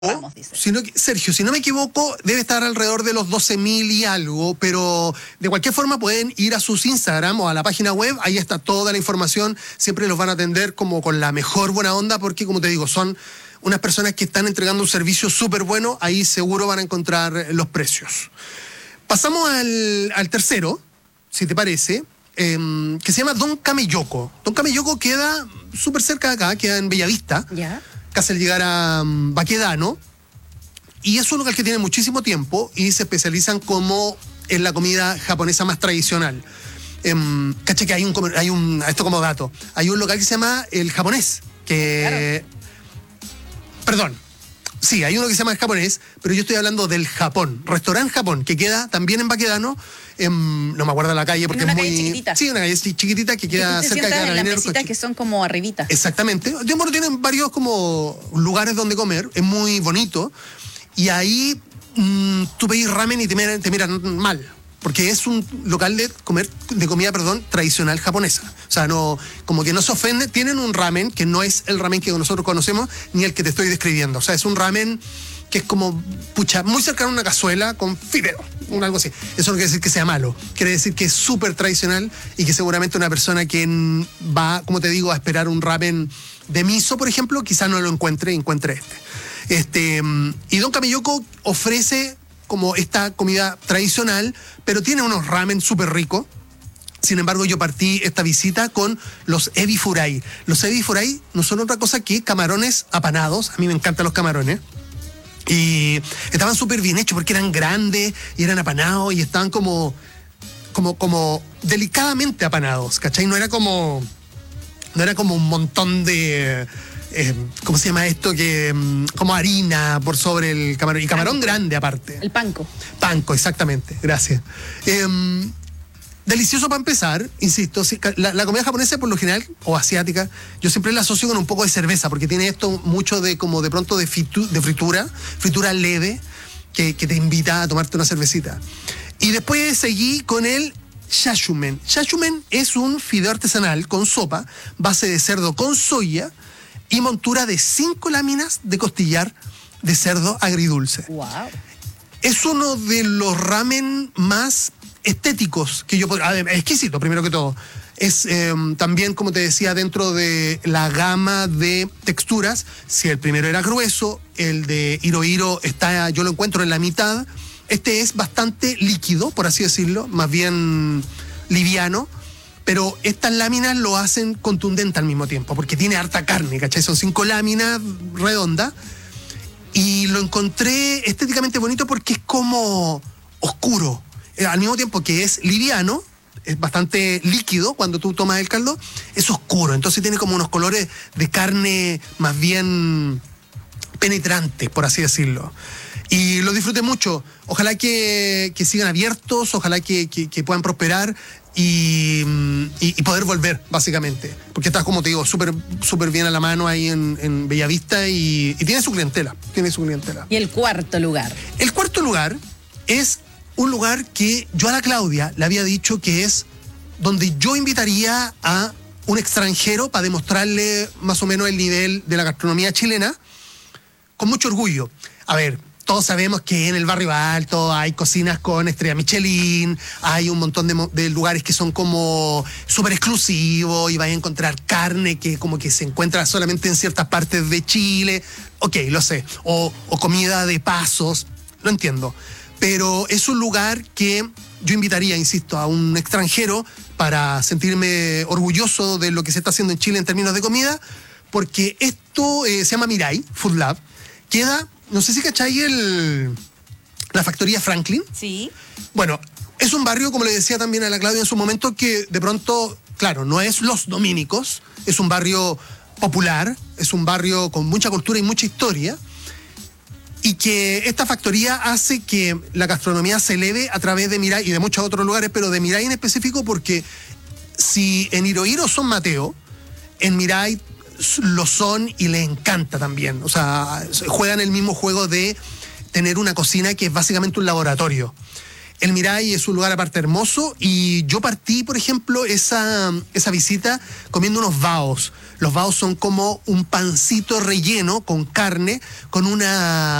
Ramos, dice. Sergio, si no me equivoco, debe estar alrededor de los 12.000 y algo, pero de cualquier forma pueden ir a sus Instagram o a la página web, ahí está toda la información, siempre los van a atender como con la mejor buena onda, porque como te digo, son unas personas que están entregando un servicio súper bueno, ahí seguro van a encontrar los precios. Pasamos al tercero, si te parece, que se llama Don Cameyoko. Don Cameyoko queda súper cerca de acá, queda en Bellavista. ¿Ya? Casi al llegar a Baquedano, y es un local que tiene muchísimo tiempo y se especializan como en la comida japonesa más tradicional. Caché que esto como dato, hay un local que se llama El Japonés, que... Claro. Perdón. Sí, hay uno que se llama El Japonés, pero yo estoy hablando del Japón, Restaurante Japón, que queda también en Baquedano, no me acuerdo la calle porque es muy... Calle chiquitita. Sí, una calle chiquitita que queda cerca de Carabineros. Las mesitas que son como arribita. Exactamente. Tienen varios como lugares donde comer, es muy bonito, y ahí tú pedís ramen y te miran mal, porque es un local de comida tradicional japonesa. O sea, no, como que no se ofende. Tienen un ramen que no es el ramen que nosotros conocemos, ni el que te estoy describiendo. O sea, es un ramen que es como, muy cercano a una cazuela con fideo, algo así. Eso no quiere decir que sea malo, quiere decir que es súper tradicional y que seguramente una persona que va, como te digo, a esperar un ramen de miso, por ejemplo, quizás no lo encuentre este. Y Don Cameyoko ofrece como esta comida tradicional, pero tiene unos ramen súper ricos. Sin embargo, yo partí esta visita con los ebi furai. Los ebi furai no son otra cosa que camarones apanados. A mí me encantan los camarones. Y estaban súper bien hechos porque eran grandes y eran apanados y estaban como delicadamente apanados, ¿cachai? No era como un montón de... ¿cómo se llama esto? Como harina por sobre el camarón. Y camarón grande aparte. El panko. Panko, exactamente. Gracias. Delicioso para empezar, insisto. La comida japonesa por lo general, o asiática, yo siempre la asocio con un poco de cerveza, porque tiene esto mucho de fritura leve, que te invita a tomarte una cervecita. Y después seguí con el shashumen. Shashumen es un fideo artesanal con sopa, base de cerdo con soya, y montura de 5 láminas de costillar de cerdo agridulce. Wow. Es uno de los ramen más estéticos que yo podría... Exquisito, primero que todo. Es también, como te decía, dentro de la gama de texturas. Si el primero era grueso, el de Hiro yo lo encuentro en la mitad. Este es bastante líquido, por así decirlo, más bien liviano. Pero estas láminas lo hacen contundente al mismo tiempo, porque tiene harta carne, ¿cachai? Son 5 láminas redondas. Y lo encontré estéticamente bonito porque es como oscuro. Al mismo tiempo que es liviano, es bastante líquido cuando tú tomas el caldo, es oscuro. Entonces tiene como unos colores de carne más bien penetrantes, por así decirlo. Y lo disfruté mucho. Ojalá que sigan abiertos, ojalá que puedan prosperar y poder volver, básicamente. Porque está, como te digo, súper bien a la mano ahí en Bellavista y tiene su clientela. ¿Y el cuarto lugar? El cuarto lugar es un lugar que yo a la Claudia le había dicho que es donde yo invitaría a un extranjero para demostrarle más o menos el nivel de la gastronomía chilena con mucho orgullo. A ver, todos sabemos que en el Barrio Alto hay cocinas con estrella Michelin, hay un montón de lugares que son como súper exclusivos y vais a encontrar carne que como que se encuentra solamente en ciertas partes de Chile. Ok, lo sé. O comida de pasos, lo entiendo. Pero es un lugar que yo invitaría, insisto, a un extranjero para sentirme orgulloso de lo que se está haciendo en Chile en términos de comida, porque esto se llama Mirai Food Lab. Queda, no sé si cachai la factoría Franklin. Sí. Bueno, es un barrio, como le decía también a la Claudia en su momento, que de pronto, claro, no es Los Dominicos, es un barrio popular, es un barrio con mucha cultura y mucha historia, y que esta factoría hace que la gastronomía se eleve a través de Mirai y de muchos otros lugares, pero de Mirai en específico, porque si en Hiro son Mateo, en Mirai lo son y le encanta también. O sea, juegan el mismo juego de tener una cocina que es básicamente un laboratorio. El Mirai es un lugar aparte hermoso y yo partí, por ejemplo, esa visita comiendo unos baos. Los baos son como un pancito relleno con carne, con una